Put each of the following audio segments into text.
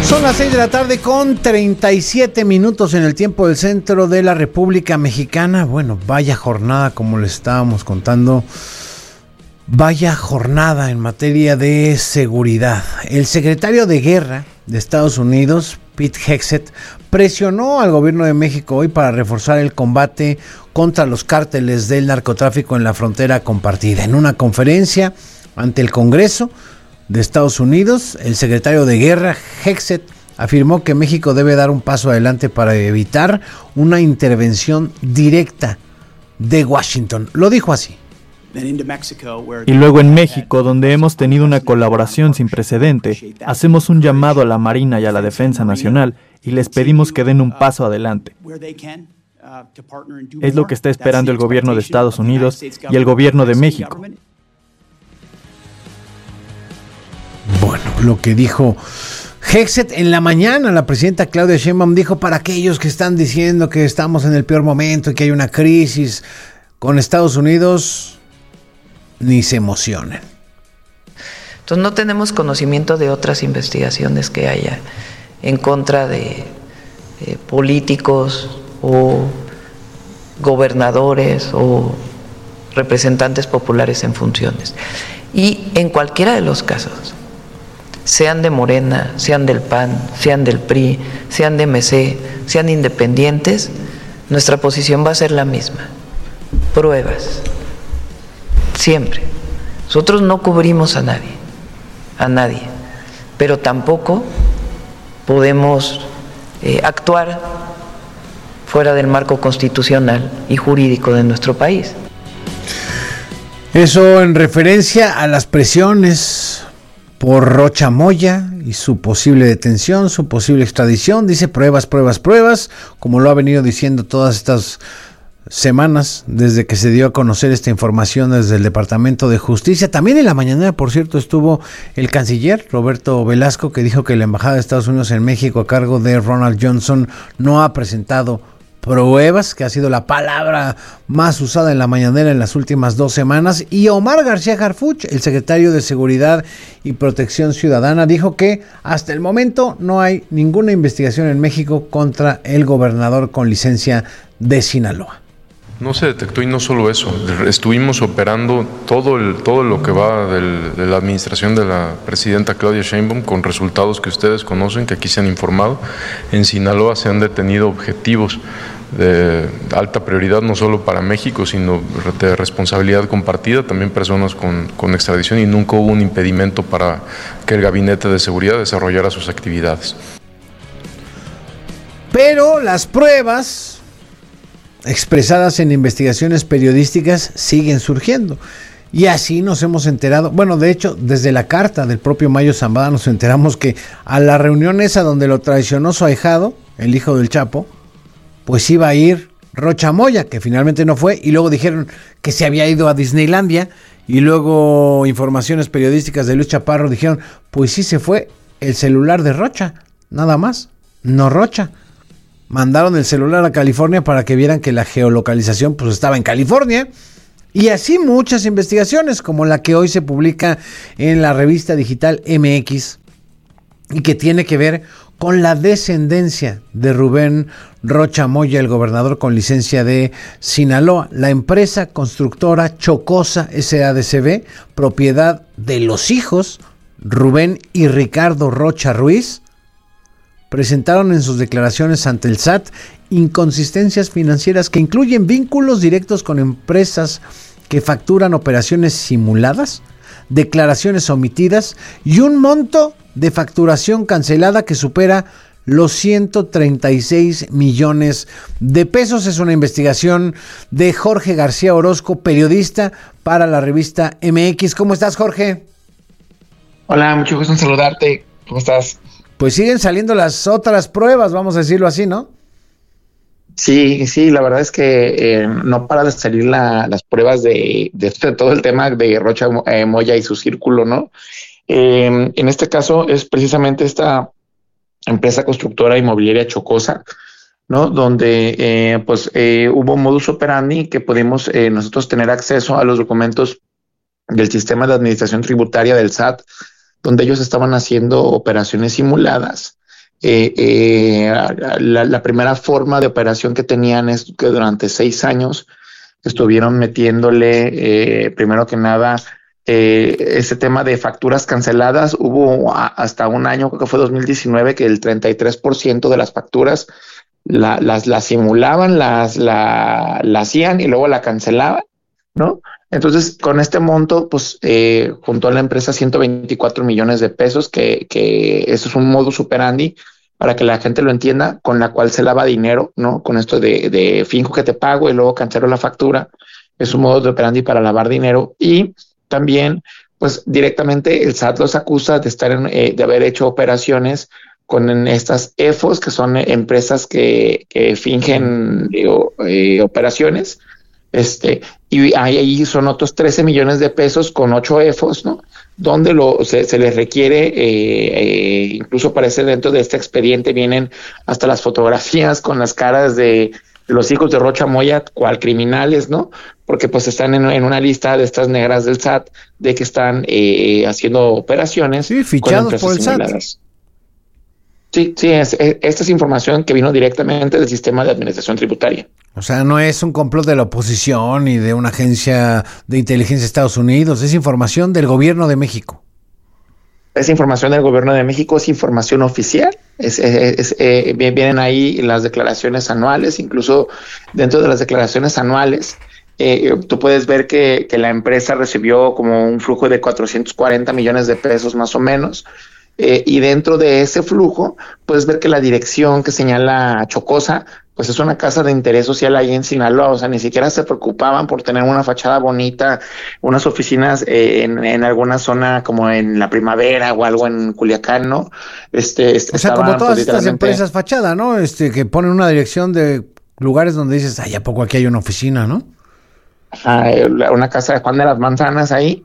Son las 6 de la tarde con 37 minutos en el tiempo del centro de la República Mexicana. Bueno, vaya jornada, como le estábamos contando. Vaya jornada en materia de seguridad. El secretario de Guerra de Estados Unidos, Pete Hegseth, presionó al gobierno de México hoy para reforzar el combate contra los cárteles del narcotráfico en la frontera compartida. En una conferencia ante el Congreso de Estados Unidos, el secretario de Guerra, Hegseth, afirmó que México debe dar un paso adelante para evitar una intervención directa de Washington. Lo dijo así. Y luego en México, donde hemos tenido una colaboración sin precedente, hacemos un llamado a la Marina y a la Defensa Nacional y les pedimos que den un paso adelante. Es lo que está esperando el gobierno de Estados Unidos y el gobierno de México. Bueno, lo que dijo Hegseth en la mañana, la presidenta Claudia Sheinbaum dijo: para aquellos que están diciendo que estamos en el peor momento y que hay una crisis con Estados Unidos, ni se emocionen. Entonces no tenemos conocimiento de otras investigaciones que haya en contra de políticos o gobernadores o representantes populares en funciones. Y en cualquiera de los casos, sean de Morena, sean del PAN, sean del PRI, sean de MC, sean independientes, nuestra posición va a ser la misma. Pruebas. Siempre. Nosotros no cubrimos a nadie, pero tampoco podemos actuar fuera del marco constitucional y jurídico de nuestro país. Eso en referencia a las presiones por Rocha Moya y su posible detención, su posible extradición. Dice pruebas, como lo ha venido diciendo todas estas semanas desde que se dio a conocer esta información desde el Departamento de Justicia. También en la mañanera, por cierto, estuvo el canciller Roberto Velasco, que dijo que la Embajada de Estados Unidos en México, a cargo de Ronald Johnson, no ha presentado pruebas, que ha sido la palabra más usada en la mañanera en las últimas 2 semanas. Y Omar García Harfuch, el secretario de Seguridad y Protección Ciudadana, dijo que hasta el momento no hay ninguna investigación en México contra el gobernador con licencia de Sinaloa. No se detectó, y no solo eso, estuvimos operando todo lo que va de la administración de la presidenta Claudia Sheinbaum con resultados que ustedes conocen, que aquí se han informado. En Sinaloa se han detenido objetivos de alta prioridad, no solo para México, sino de responsabilidad compartida, también personas con extradición, y nunca hubo un impedimento para que el Gabinete de Seguridad desarrollara sus actividades. Pero las pruebas expresadas en investigaciones periodísticas siguen surgiendo. Y así nos hemos enterado, bueno, de hecho, desde la carta del propio Mayo Zambada nos enteramos que a la reunión esa donde lo traicionó su ahijado, el hijo del Chapo, pues iba a ir Rocha Moya, que finalmente no fue, y luego dijeron que se había ido a Disneylandia, y luego informaciones periodísticas de Luis Chaparro dijeron, pues sí se fue el celular de Rocha, nada más, no Rocha. Mandaron el celular a California para que vieran que la geolocalización pues estaba en California. Y así muchas investigaciones, como la que hoy se publica en la revista digital MX, y que tiene que ver con la descendencia de Rubén Rocha Moya, el gobernador con licencia de Sinaloa. La empresa constructora Chocosa SADCB, propiedad de los hijos Rubén y Ricardo Rocha Ruiz, presentaron en sus declaraciones ante el SAT inconsistencias financieras que incluyen vínculos directos con empresas que facturan operaciones simuladas, declaraciones omitidas y un monto de facturación cancelada que supera los 136 millones de pesos. Es una investigación de Jorge García Orozco, periodista para la revista MX. ¿Cómo estás, Jorge? Hola, mucho gusto en saludarte. ¿Cómo estás? Pues siguen saliendo las otras pruebas, vamos a decirlo así, ¿no? Sí, la verdad es que no para de salir las pruebas de todo el tema de Rocha Moya y su círculo, ¿no? En este caso es precisamente esta empresa constructora inmobiliaria Chocosa, ¿no? Donde hubo modus operandi que pudimos nosotros tener acceso a los documentos del sistema de administración tributaria del SAT, donde ellos estaban haciendo operaciones simuladas La primera forma de operación que tenían es que durante 6 años estuvieron metiéndole, primero que nada, ese tema de facturas canceladas. Hubo hasta un año, creo que fue 2019, que el 33% de las facturas las simulaban, la hacían y luego la cancelaban, ¿no? Entonces, con este monto, pues, juntó a la empresa 124 millones de pesos, que eso es un modus operandi, para que la gente lo entienda, con la cual se lava dinero, ¿no? Con esto de finjo que te pago y luego cancelo la factura. Es un modus operandi para lavar dinero. Y también, pues, directamente el SAT los acusa de estar de haber hecho operaciones con estas EFOs, que son empresas que fingen operaciones. Y ahí son otros 13 millones de pesos con 8 EFOs, ¿no? Donde se les requiere, incluso aparece dentro de este expediente, vienen hasta las fotografías con las caras de los hijos de Rocha Moya, cual criminales, ¿no? Porque pues están en una lista de estas negras del SAT, de que están haciendo operaciones. Sí, fichados por el SAT. Sí, esta es información que vino directamente del sistema de administración tributaria. O sea, no es un complot de la oposición ni de una agencia de inteligencia de Estados Unidos, es información del gobierno de México. Es información del gobierno de México, es información oficial. Vienen ahí las declaraciones anuales, incluso dentro de las declaraciones anuales, tú puedes ver que la empresa recibió como un flujo de 440 millones de pesos más o menos. Y dentro de ese flujo puedes ver que la dirección que señala Chocosa, pues es una casa de interés social ahí en Sinaloa. O sea, ni siquiera se preocupaban por tener una fachada bonita, unas oficinas en alguna zona como en La Primavera o algo en Culiacán, ¿no? O sea, como todas estas empresas fachada, ¿no? Que ponen una dirección de lugares donde dices, ay, ¿a poco aquí hay una oficina, no? Una casa de Juan de las Manzanas ahí,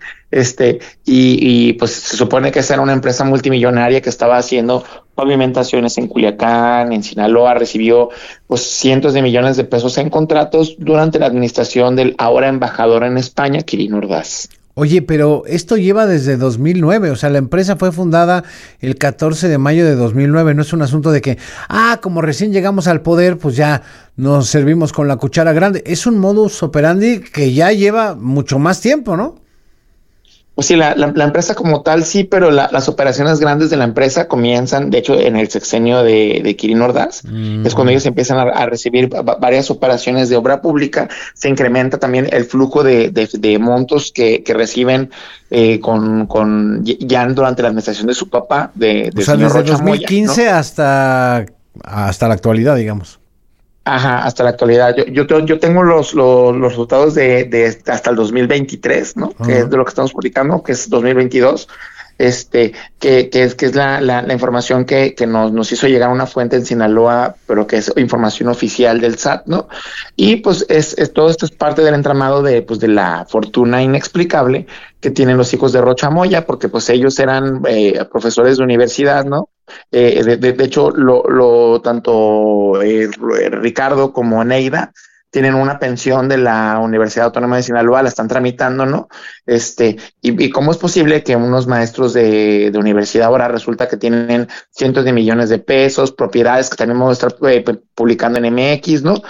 y pues se supone que esa era una empresa multimillonaria que estaba haciendo pavimentaciones en Culiacán, en Sinaloa. Recibió pues cientos de millones de pesos en contratos durante la administración del ahora embajador en España, Quirino Ordaz. Oye, pero esto lleva desde 2009, o sea, la empresa fue fundada el 14 de mayo de 2009, no es un asunto de que, como recién llegamos al poder, pues ya nos servimos con la cuchara grande. Es un modus operandi que ya lleva mucho más tiempo, ¿no? Pues sí, la empresa como tal sí, pero las operaciones grandes de la empresa comienzan, de hecho, en el sexenio de Quirino Ordaz. Es cuando ellos empiezan a recibir varias operaciones de obra pública. Se incrementa también el flujo de montos que reciben ya durante la administración de su papá, o sea, desde 2015 Moya, ¿no? hasta la actualidad, digamos. Ajá, hasta la actualidad. Yo tengo los resultados de hasta el 2023, ¿no? Uh-huh. Que es de lo que estamos publicando, que es 2022. Que es la información que nos hizo llegar una fuente en Sinaloa, pero que es información oficial del SAT, ¿no? Y pues todo esto es parte del entramado de la fortuna inexplicable que tienen los hijos de Rocha Moya, porque pues ellos eran profesores de universidad, ¿no? De hecho, tanto Ricardo como Neida tienen una pensión de la Universidad Autónoma de Sinaloa, la están tramitando, ¿no? Y cómo es posible que unos maestros de universidad ahora resulta que tienen cientos de millones de pesos, propiedades que también vamos a estar publicando en MX, ¿no?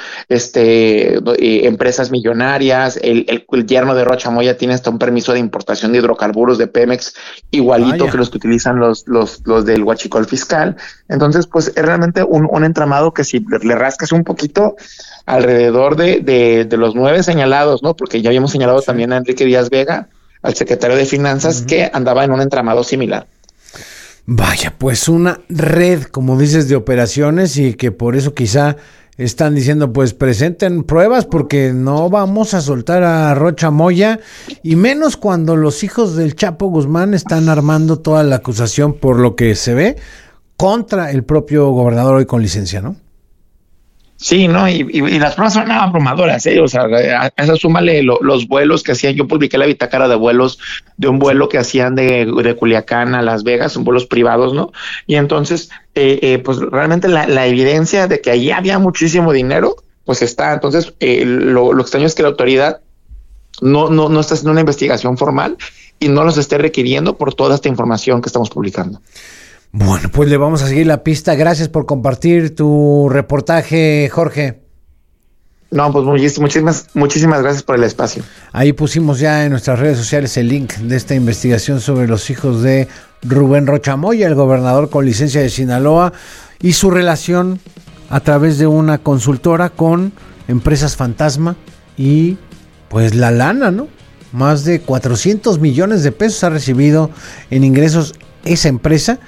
Empresas millonarias, el yerno de Rocha Moya tiene hasta un permiso de importación de hidrocarburos de Pemex, igualito que los que utilizan los del huachicol fiscal. Entonces, pues es realmente un entramado que si le rascas un poquito, alrededor de los 9 señalados, ¿no? Porque ya habíamos señalado también a Enrique Díaz Vega, al secretario de Finanzas, que andaba en un entramado similar. Vaya, pues una red, como dices, de operaciones, y que por eso quizá están diciendo, pues presenten pruebas porque no vamos a soltar a Rocha Moya, y menos cuando los hijos del Chapo Guzmán están armando toda la acusación, por lo que se ve, contra el propio gobernador hoy con licencia, ¿no? Sí, ¿no? Y las pruebas son abrumadoras, ¿eh? O sea, a eso súmale los vuelos que hacían. Yo publiqué la bitácara de vuelos de un vuelo que hacían de Culiacán a Las Vegas, son vuelos privados, ¿no? Y entonces, pues realmente la evidencia de que allí había muchísimo dinero, pues está. Entonces, lo extraño es que la autoridad no está haciendo una investigación formal y no los esté requiriendo por toda esta información que estamos publicando. Bueno, pues le vamos a seguir la pista. Gracias por compartir tu reportaje, Jorge. No, pues muchísimas gracias por el espacio. Ahí pusimos ya en nuestras redes sociales el link de esta investigación sobre los hijos de Rubén Rocha Moya, el gobernador con licencia de Sinaloa, y su relación a través de una consultora con empresas fantasma y pues la lana, ¿no? Más de 400 millones de pesos ha recibido en ingresos esa empresa,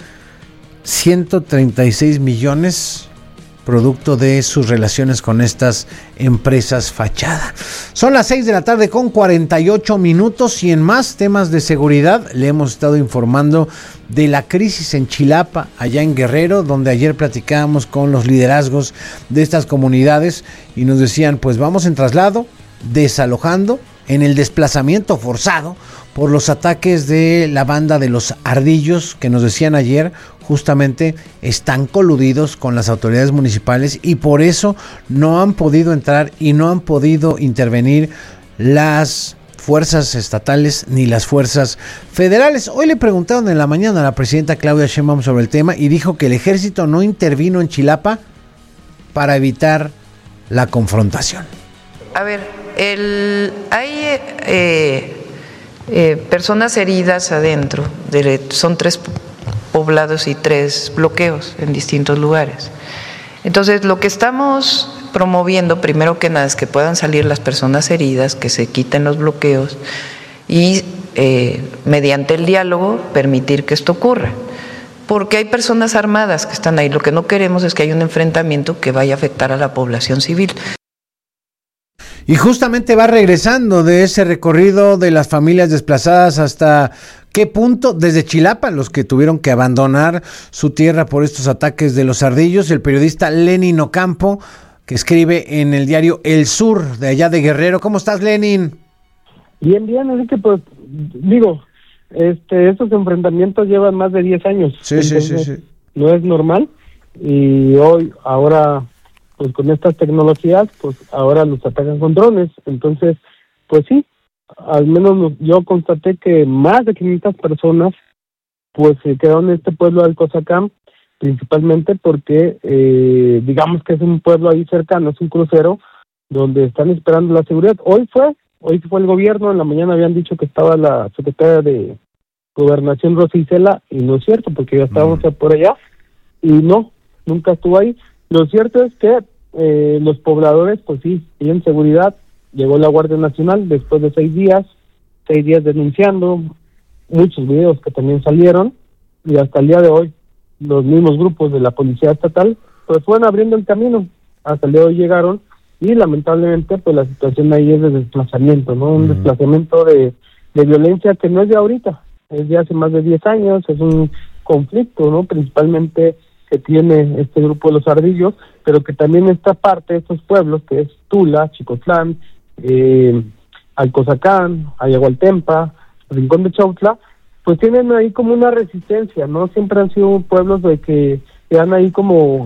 136 millones producto de sus relaciones con estas empresas fachada. Son las 6 de la tarde con 48 minutos y en más temas de seguridad le hemos estado informando de la crisis en Chilapa, allá en Guerrero, donde ayer platicábamos con los liderazgos de estas comunidades y nos decían, pues vamos en traslado, desalojando, en el desplazamiento forzado por los ataques de la banda de los Ardillos, que nos decían ayer, justamente están coludidos con las autoridades municipales y por eso no han podido entrar y no han podido intervenir las fuerzas estatales ni las fuerzas federales. Hoy le preguntaron en la mañana a la presidenta Claudia Sheinbaum sobre el tema y dijo que el ejército no intervino en Chilapa para evitar la confrontación. A ver, hay personas heridas adentro, son 3 poblados y 3 bloqueos en distintos lugares. Entonces, lo que estamos promoviendo, primero que nada, es que puedan salir las personas heridas, que se quiten los bloqueos y mediante el diálogo permitir que esto ocurra. Porque hay personas armadas que están ahí. Lo que no queremos es que haya un enfrentamiento que vaya a afectar a la población civil. Y justamente va regresando de ese recorrido de las familias desplazadas hasta qué punto, desde Chilapa, los que tuvieron que abandonar su tierra por estos ataques de los Ardillos, el periodista Lenin Ocampo, que escribe en el diario El Sur, de allá de Guerrero. ¿Cómo estás, Lenin? Bien, así que pues, digo, estos enfrentamientos llevan más de 10 años. Sí. No es normal, y ahora, pues con estas tecnologías, pues ahora los atacan con drones. Entonces, pues sí, al menos yo constaté que más de 500 personas pues se quedaron en este pueblo de Alcozacán, principalmente porque digamos que es un pueblo ahí cercano, es un crucero donde están esperando la seguridad. Hoy fue el gobierno, en la mañana habían dicho que estaba la secretaria de Gobernación, Rosa Isela, y no es cierto, porque ya estábamos por allá, y no, nunca estuvo ahí. Lo cierto es que los pobladores, pues sí, tienen seguridad. Llegó la Guardia Nacional después de 6 días denunciando, muchos videos que también salieron, y hasta el día de hoy los mismos grupos de la Policía Estatal pues fueron abriendo el camino. Hasta el día de hoy llegaron y lamentablemente pues la situación ahí es de desplazamiento, ¿no? Un desplazamiento de violencia que no es de ahorita, es de hace más de 10 años, es un conflicto, ¿no? Principalmente que tiene este grupo de los Ardillos, pero que también esta parte de estos pueblos, que es Tula, Chicotlán, Alcozacán, Ayagualtempa, Rincón de Chautla, pues tienen ahí como una resistencia, ¿no? Siempre han sido pueblos de que han ahí como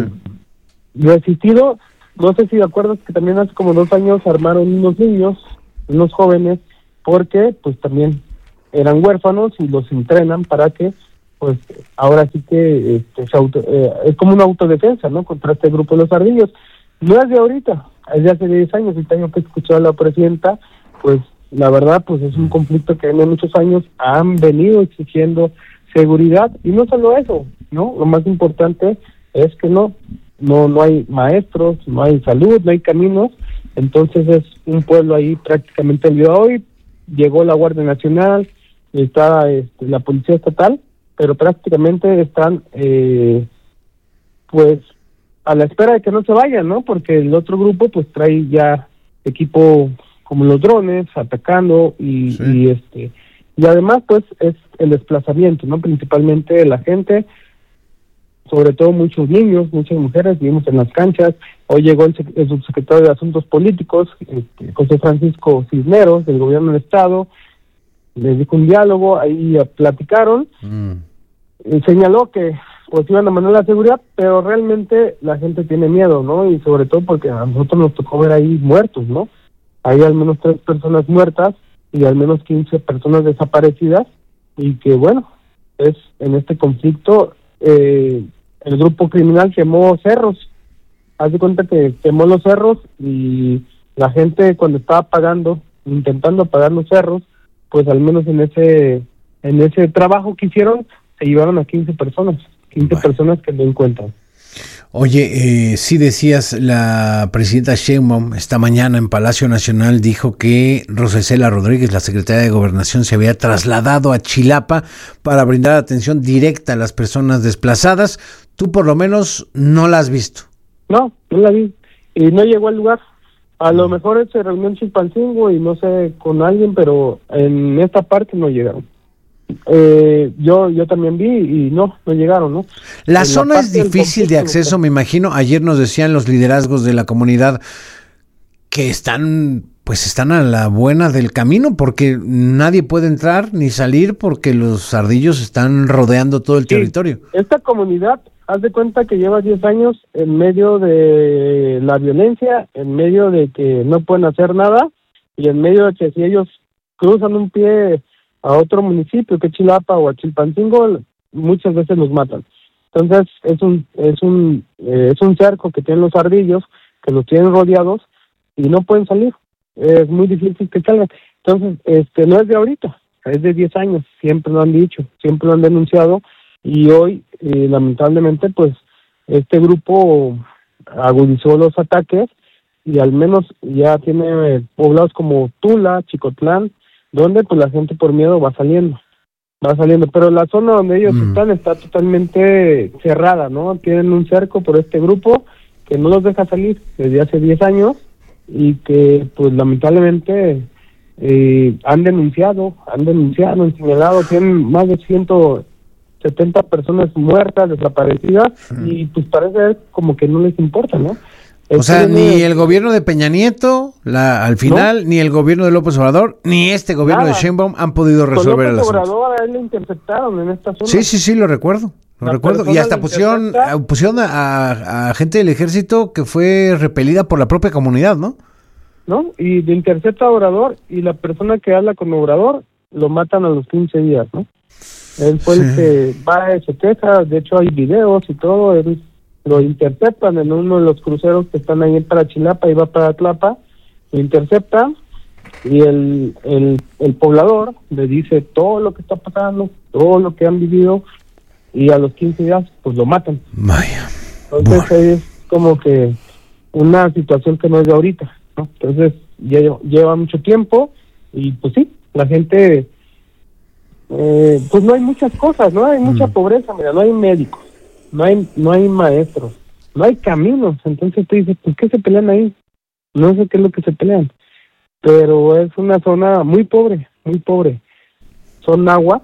resistido. No sé si de acuerdo que también hace como 2 años armaron unos niños, unos jóvenes, porque pues también eran huérfanos y los entrenan para que pues ahora sí que es como una autodefensa, ¿no? Contra este grupo de los Ardillos. No es de ahorita, es de hace 10 años, este año que he escuchado a la presidenta, pues la verdad pues es un conflicto que en muchos años han venido exigiendo seguridad, y no solo eso, ¿no? Lo más importante es que no hay maestros, no hay salud, no hay caminos. Entonces es un pueblo ahí prácticamente olvidado. Hoy llegó la Guardia Nacional, está la Policía Estatal, pero prácticamente están pues a la espera de que no se vayan, ¿no? Porque el otro grupo pues trae ya equipo como los drones atacando y además pues es el desplazamiento, ¿no? Principalmente de la gente, sobre todo muchos niños, muchas mujeres, vivimos en las canchas. Hoy llegó el subsecretario de Asuntos Políticos, José Francisco Cisneros, del gobierno del estado, les dijo un diálogo, ahí platicaron, señaló que pues iban a mandar la seguridad, pero realmente la gente tiene miedo, ¿no? Y sobre todo porque a nosotros nos tocó ver ahí muertos, ¿no? Hay al menos 3 personas muertas y al menos 15 personas desaparecidas, y que bueno, es en este conflicto el grupo criminal quemó cerros. Haz de cuenta que quemó los cerros y la gente cuando estaba intentando apagar los cerros, pues al menos en ese trabajo que hicieron, se llevaron a 15 personas que no encuentran. Oye, sí decías, la presidenta Sheinbaum esta mañana en Palacio Nacional dijo que Rosa Isela Rodríguez, la secretaria de Gobernación, se había trasladado a Chilapa para brindar atención directa a las personas desplazadas. Tú por lo menos no la has visto. No la vi y no llegó al lugar. A lo mejor se reunió en Chilpancingo y no sé, con alguien, pero en esta parte no llegaron. Yo también vi y no llegaron, ¿no? La zona es difícil de acceso, me imagino. Ayer nos decían los liderazgos de la comunidad que están a la buena del camino, porque nadie puede entrar ni salir porque los ardillos están rodeando todo el territorio. Esta comunidad, haz de cuenta que lleva 10 años en medio de la violencia, en medio de que no pueden hacer nada y en medio de que si ellos cruzan un pie a otro municipio que Chilapa o a Chilpancingo, muchas veces los matan. Entonces es un cerco que tienen los ardillos, que los tienen rodeados y no pueden salir. Es muy difícil que salgan. Entonces no es de ahorita, es de 10 años. Siempre lo han dicho, siempre lo han denunciado y hoy lamentablemente pues este grupo agudizó los ataques y al menos ya tiene poblados como Tula, Chicotlán, donde pues la gente por miedo va saliendo, pero la zona donde ellos están está totalmente cerrada, ¿no? Tienen un cerco por este grupo que no los deja salir desde hace 10 años y que pues lamentablemente han denunciado, han señalado, tienen más de 170 personas muertas, desaparecidas y pues parece como que no les importa, ¿no? O sea, ni el gobierno de Peña Nieto, al final, ni el gobierno de López Obrador, ni este gobierno de Sheinbaum han podido resolver el asunto. López Obrador a él le interceptaron en esta zona. Sí, lo recuerdo. Y hasta pusieron a gente del ejército que fue repelida por la propia comunidad, ¿no? ¿No? Y le intercepta a Obrador y la persona que habla con Obrador lo matan a los 15 días, ¿no? Él fue el que va y se queja, de hecho hay videos y todo, él lo interceptan en uno de los cruceros que están ahí para Chilapa y va para Tlapa, lo interceptan y el poblador le dice todo lo que está pasando, todo lo que han vivido y a los 15 días pues lo matan. Vaya. Entonces es como que una situación que no es de ahorita, ¿no? Entonces ya lleva mucho tiempo y pues sí, la gente pues no hay muchas cosas, ¿no? Hay mucha pobreza, mira, no hay médicos, no hay maestros, no hay caminos. Entonces tú dices, ¿por qué se pelean ahí? No sé qué es lo que se pelean, pero es una zona muy pobre, son náhuatl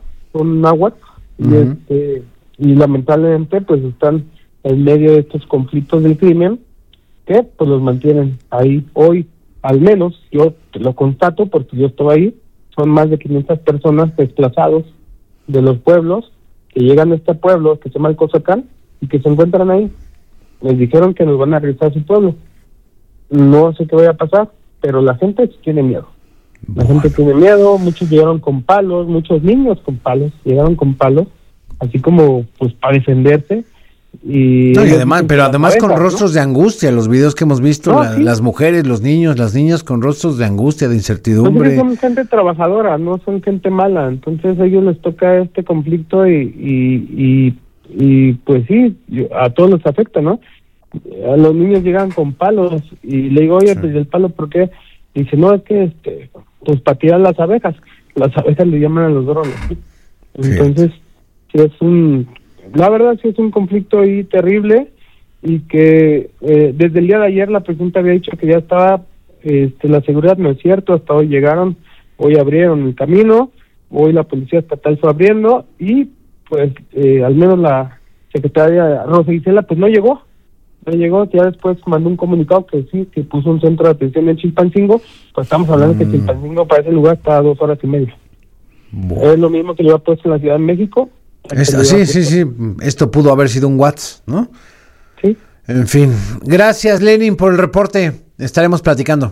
y lamentablemente pues están en medio de estos conflictos del crimen que pues los mantienen ahí. Hoy al menos yo te lo constato porque yo estoy ahí, son más de 500 personas desplazados de los pueblos que llegan a este pueblo que se llama el Cozacán y que se encuentran ahí. Les dijeron que nos van a regresar a su pueblo. No sé qué vaya a pasar, pero la gente tiene miedo. La gente tiene miedo, muchos llegaron con palos, muchos niños con palos, llegaron con palos, así como pues para defenderse. Y además con rostros de angustia, los videos que hemos visto, las mujeres, los niños, las niñas con rostros de angustia, de incertidumbre. Pues son gente trabajadora, no son gente mala, entonces a ellos les toca este conflicto y pues sí, a todos les afecta, ¿no? A los niños llegan con palos y le digo, oye, pues el palo, ¿por qué? Dice, no, es que pues para tirar las abejas le llaman a los drones, ¿sí? Entonces la verdad sí es un conflicto ahí terrible y que desde el día de ayer la presidenta había dicho que ya estaba la seguridad, no es cierto, hasta hoy llegaron, hoy abrieron el camino, hoy la policía estatal fue abriendo y pues al menos la secretaria Rosa Isela pues no llegó, ya después mandó un comunicado que sí, que puso un centro de atención en Chilpancingo, pues estamos hablando que Chilpancingo para ese lugar está a 2 horas y media. Bueno. Es lo mismo que le había puesto en la Ciudad de México. Sí. Esto pudo haber sido un WhatsApp, ¿no? Sí. En fin. Gracias, Lenin, por el reporte. Estaremos platicando.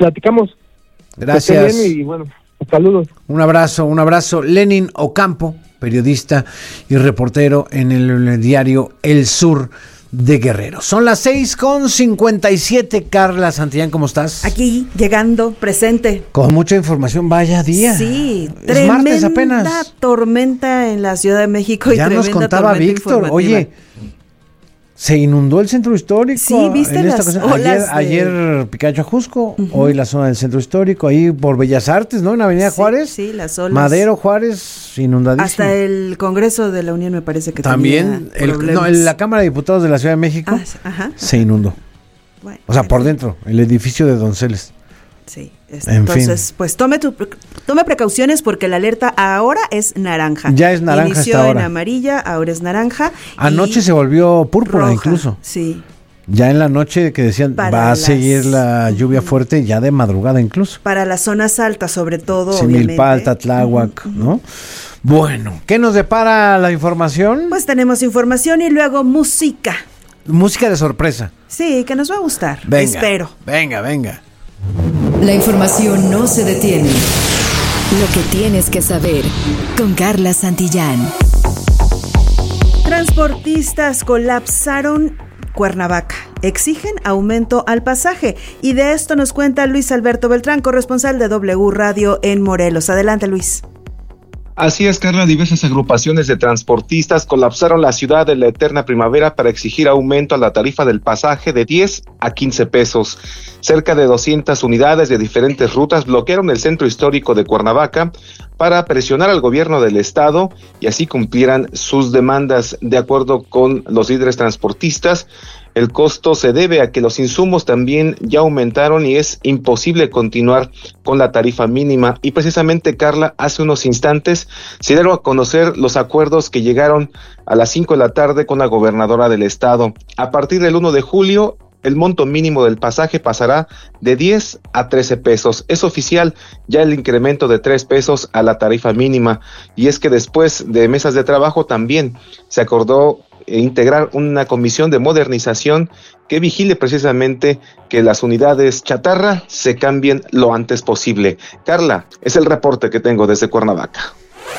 Platicamos. Gracias. Y bueno, saludos. Un abrazo. Lenin Ocampo, periodista y reportero en el diario El Sur de Guerrero. Son las 6:57. Carla Santillán, ¿cómo estás? Aquí, llegando, presente. Con mucha información, vaya día. Sí, es tremenda martes apenas. Tormenta en la Ciudad de México. Ya nos contaba Víctor, oye, se inundó el centro histórico. Sí, viste las olas ayer Picacho Ajusco, hoy la zona del centro histórico, ahí por Bellas Artes, ¿no? En Avenida Juárez. Sí, las olas. Madero, Juárez, inundadísimo. Hasta el Congreso de la Unión me parece que también la Cámara de Diputados de la Ciudad de México se inundó. Bueno, o sea, por dentro, el edificio de Donceles. Sí, entonces, pues tome precauciones porque la alerta ahora es naranja. Ya es naranja. Inició en amarilla, ahora es naranja. Anoche se volvió púrpura roja, incluso. Sí. Ya en la noche que decían va a seguir la lluvia fuerte, ya de madrugada incluso. Para las zonas altas, sobre todo, Similpalta, Tláhuac, ¿no? Bueno, ¿qué nos depara la información? Pues tenemos información y luego música. Música de sorpresa. Sí, que nos va a gustar. Venga, espero. Venga. La información no se detiene. Lo que tienes que saber con Carla Santillán. Transportistas colapsaron Cuernavaca. Exigen aumento al pasaje. Y de esto nos cuenta Luis Alberto Beltrán, corresponsal de W Radio en Morelos. Adelante, Luis. Así es, Carla, diversas agrupaciones de transportistas colapsaron la ciudad de la eterna primavera para exigir aumento a la tarifa del pasaje de 10 a 15 pesos. Cerca de 200 unidades de diferentes rutas bloquearon el centro histórico de Cuernavaca para presionar al gobierno del estado y así cumplieran sus demandas. De acuerdo con los líderes transportistas, el costo se debe a que los insumos también ya aumentaron y es imposible continuar con la tarifa mínima. Y precisamente, Carla, hace unos instantes se dieron a conocer los acuerdos que llegaron a las 5 de la tarde con la gobernadora del estado. A partir del 1 de julio, el monto mínimo del pasaje pasará de 10 a 13 pesos. Es oficial ya el incremento de 3 pesos a la tarifa mínima. Y es que después de mesas de trabajo también se acordó integrar una comisión de modernización que vigile precisamente que las unidades chatarra se cambien lo antes posible. Carla, es el reporte que tengo desde Cuernavaca.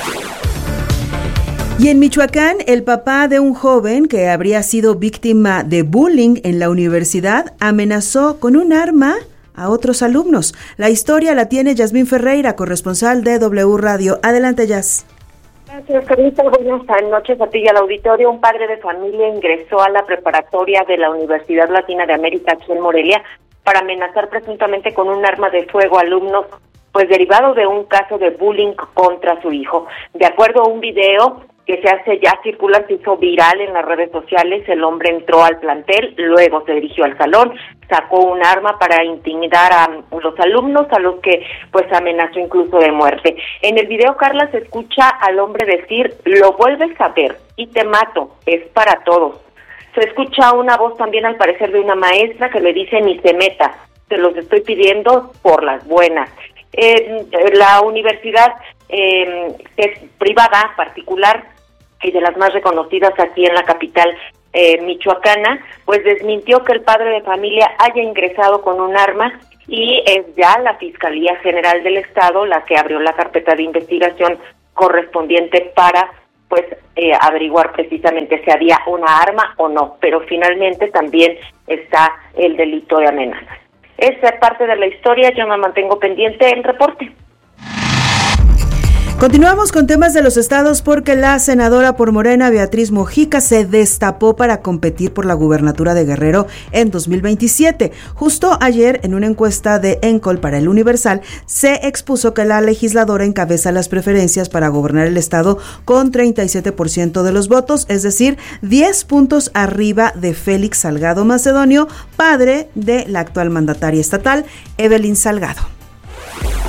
Y en Michoacán, el papá de un joven que habría sido víctima de bullying en la universidad amenazó con un arma a otros alumnos. La historia la tiene Yasmín Ferreira, corresponsal de W Radio. Adelante, Yas. Gracias, Carlita. Buenas noches a ti y al auditorio. Un padre de familia ingresó a la preparatoria de la Universidad Latina de América aquí en Morelia para amenazar presuntamente con un arma de fuego a alumnos, pues derivado de un caso de bullying contra su hijo. De acuerdo a un video que se hizo viral en las redes sociales, el hombre entró al plantel, luego se dirigió al salón, sacó un arma para intimidar a los alumnos, a los que pues amenazó incluso de muerte. En el video, Carla, se escucha al hombre decir: "Lo vuelves a ver y te mato, es para todos". Se escucha una voz también, al parecer, de una maestra que le dice: "Ni se meta, se los estoy pidiendo por las buenas". La universidad es privada, particular, y de las más reconocidas aquí en la capital michoacana, pues desmintió que el padre de familia haya ingresado con un arma y es ya la Fiscalía General del Estado la que abrió la carpeta de investigación correspondiente para pues averiguar precisamente si había una arma o no, pero finalmente también está el delito de amenaza. Esa es parte de la historia, yo me mantengo pendiente del reporte. Continuamos con temas de los estados porque la senadora por Morena, Beatriz Mojica, se destapó para competir por la gubernatura de Guerrero en 2027. Justo ayer, en una encuesta de Encol para El Universal, se expuso que la legisladora encabeza las preferencias para gobernar el estado con 37% de los votos, es decir, 10 puntos arriba de Félix Salgado Macedonio, padre de la actual mandataria estatal, Evelyn Salgado.